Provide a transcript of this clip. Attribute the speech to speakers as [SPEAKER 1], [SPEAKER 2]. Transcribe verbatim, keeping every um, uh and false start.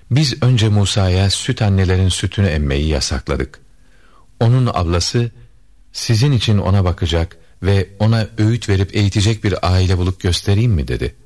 [SPEAKER 1] Biz önce Musa'ya süt annelerin sütünü emmeyi yasakladık. Onun ablası, sizin için ona bakacak ve ona öğüt verip eğitecek bir aile bulup göstereyim mi dedi.